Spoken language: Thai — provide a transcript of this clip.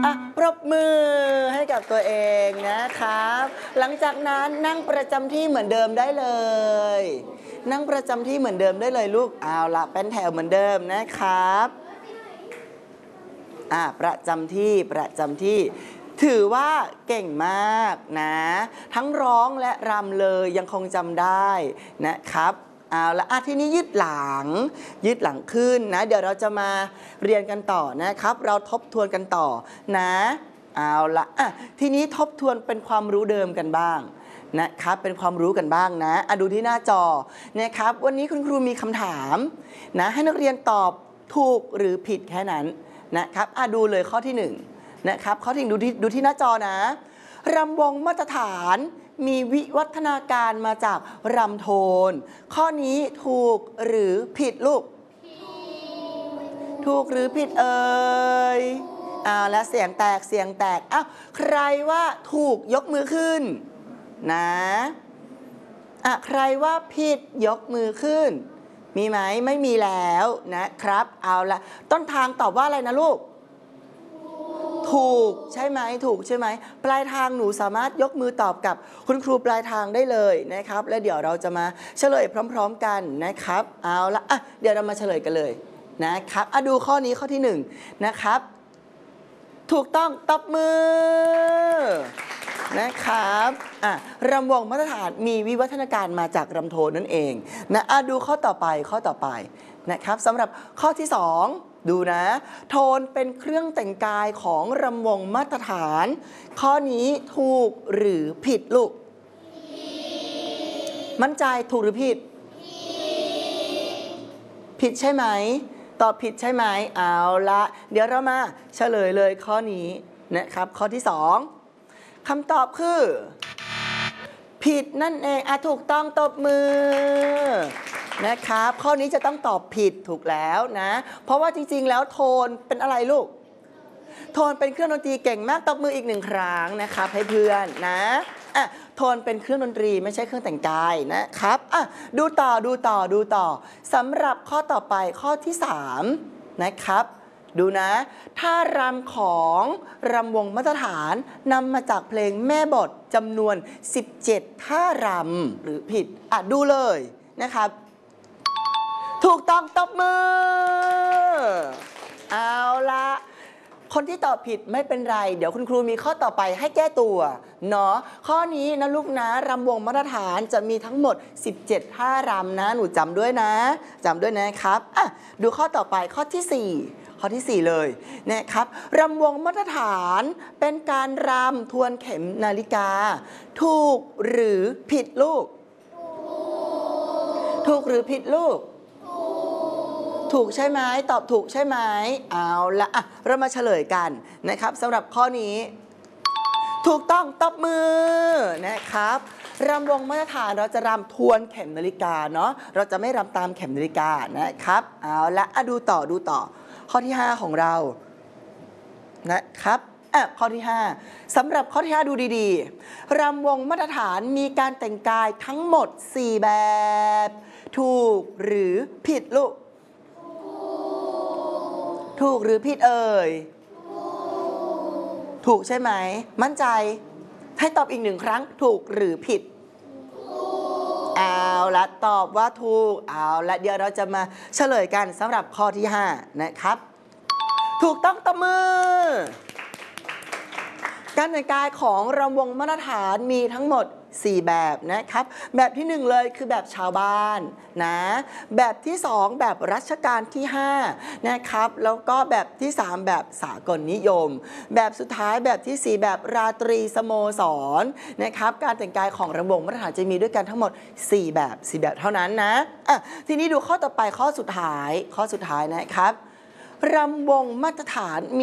ปรบมือให้กับตัวเองนะครับหลังจากนั้นนั่งประจำที่เหมือนเดิมได้เลยนั่งประจำที่เหมือนเดิมได้เลยลูกเอาละเป็นแถวเหมือนเดิมนะครับประจำที่ถือว่าเก่งมากนะทั้งร้องและรำเลยยังคงจำได้นะครับเอาละทีนี้ยืดหลังขึ้นนะเดี๋ยวเราจะมาเรียนกันต่อนะครับเราทบทวนกันต่อนะเอาละทีนี้ทบทวนเป็นความรู้เดิมกันบ้างนะครับเป็นความรู้กันบ้างนะดูที่หน้าจอนะครับวันนี้คุณครูมีคำถามนะให้นักเรียนตอบถูกหรือผิดแค่นั้นนะครับดูเลยข้อที่1นะครับข้อที่1ดูที่หน้าจอนะรำวงมาตรฐานมีวิวัฒนาการมาจากรำโทนข้อนี้ถูกหรือผิดลูกถูกหรือผิดเอ่ยแล้วเสียงแตกใครว่าถูกยกมือขึ้นนะใครว่าผิดยกมือขึ้นมีไหมไม่มีแล้วนะครับเอาละต้นทางตอบว่าอะไรนะลูกถูกใช่ไหมปลายทางหนูสามารถยกมือตอบกับคุณครูปลายทางได้เลยนะครับและเดี๋ยวเราจะมาเฉลยพร้อมๆกันนะครับเอาละเดี๋ยวเรามาเฉลยกันเลยนะครับดูข้อนี้ข้อที่1นะครับถูกต้องตบมือนะครับรำวงมาตรฐานมีวิวัฒนาการมาจากรำโทนนั่นเองนะดูข้อต่อไปนะครับสำหรับข้อที่2ดูนะโทนเป็นเครื่องแต่งกายของรำวงมาตรฐานข้อนี้ถูกหรือผิดลูกมั่นใจถูกหรือผิดผิดใช่ไหมตอบผิดใช่ไหมเอาละเดี๋ยวเรามาเฉลยเลยข้อนี้นะครับข้อที่2คำตอบคือผิดนั่นเองถูกต้องตบมือนะครับข้อนี้จะต้องตอบผิดถูกแล้วนะเพราะว่าจริงๆแล้วโทนเป็นอะไรลูกโทนเป็นเครื่องดนตรีเก่งมากตบมืออีก1ครั้งนะครับให้เพื่อนนะโทนเป็นเครื่องดนตรีไม่ใช่เครื่องแต่งกายนะครับดูต่อสำหรับข้อต่อไปข้อที่3นะครับดูนะท่ารำของรำวงมาตรฐานนำมาจากเพลงแม่บทจำนวน17ท่ารำหรือผิดดูเลยนะครับถูกต้องตบมือเอาละคนที่ตอบผิดไม่เป็นไรเดี๋ยวคุณครูมีข้อต่อไปให้แก้ตัวเนาะข้อนี้นะลูกนะรำวงมาตรฐานจะมีทั้งหมด17ท่ารำนะหนูจำด้วยนะครับดูข้อต่อไปข้อที่4เลยนะครับรำวงมาตรฐานเป็นการรำทวนเข็มนาฬิกาถูกหรือผิดลูกถูกหรือผิดลูกถูกใช่ไหมตอบถูกใช่ไหมเอาละเรามาเฉลยกันนะครับสำหรับข้อนี้ถูกต้องตบมือนะครับรำวงมาตรฐานเราจะรำทวนเข็มนาฬิกาเนาะเราจะไม่รำตามเข็มนาฬิกานะครับเอาละดูต่อข้อที่5ของเรานะครับข้อที่5สำหรับข้อที่5ดูดีๆรำวงมาตรฐานมีการแต่งกายทั้งหมด4แบบถูกหรือผิดลูกถูกหรือผิดเอ่ยถูกใช่ไหมมั่นใจให้ตอบอีก1ครั้งถูกหรือผิดเอาละตอบว่าถูกเอาละเดี๋ยวเราจะมาเฉลยกันสำหรับข้อที่5นะครับถูกต้องตบมือการแต่งกายของรำวงมาตรฐานมีทั้งหมด4แบบนะครับแบบที่1เลยคือแบบชาวบ้านนะแบบที่2แบบรัชกาลที่5นะครับแล้วก็แบบที่3แบบสากลนิยมแบบสุดท้ายแบบที่4แบบราตรีสโมสรนะครับการแต่งกายของรำวงมาตรฐานจะมีด้วยกันทั้งหมด4แบบเท่านั้นนะทีนี้ดูข้อต่อไปข้อสุดท้ายนะครับรำวงมาตรฐาน